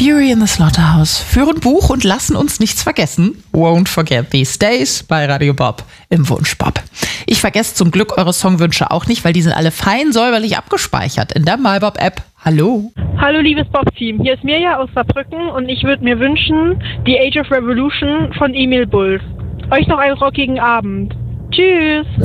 Fury in the Slaughterhouse führen Buch und lassen uns nichts vergessen. Won't Forget These Days bei Radio Bob im Wunschbob. Ich vergesse zum Glück eure Songwünsche auch nicht, weil die sind alle fein säuberlich abgespeichert in der MyBob-App. Hallo. Hallo liebes Bob-Team, hier ist Mirja aus Saarbrücken und ich würde mir wünschen, The Age of Revolution von Emil Bulls. Euch noch einen rockigen Abend. Tschüss.